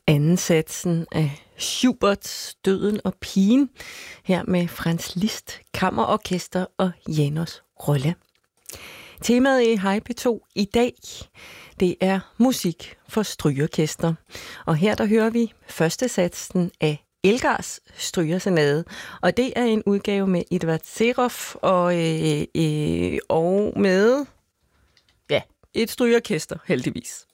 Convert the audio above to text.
anden satsen af Schuberts Døden og pigen, her med Franz Liszt, Kammerorkester og Janos Rolle. Temaet i Hej P2 i dag, det er musik for strygeorkester. Og her der hører vi første satsen af Elgars Strygersenade, og det er en udgave med Edvard Seroff og med et strygeorkester, heldigvis.